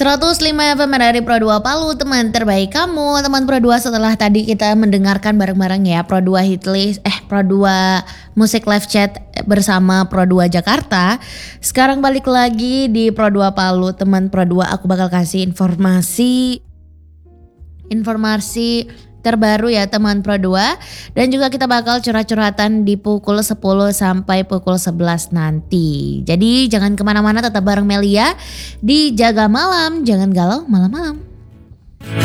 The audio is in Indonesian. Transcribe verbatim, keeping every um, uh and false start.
seratus lima F M dari Pro dua Palu, teman terbaik kamu. Teman Pro dua, setelah tadi kita mendengarkan bareng-bareng ya Pro dua Hitlist, eh Pro dua Musik Live Chat bersama Pro dua Jakarta. Sekarang balik lagi di Pro dua Palu, teman Pro dua, aku bakal kasih informasi informasi terbaru ya teman Pro dua, dan juga kita bakal curhat-curhatan di pukul sepuluh sampai pukul sebelas nanti. Jadi jangan kemana-mana, tetap bareng Melia di Jaga Malam, jangan galau malam-malam.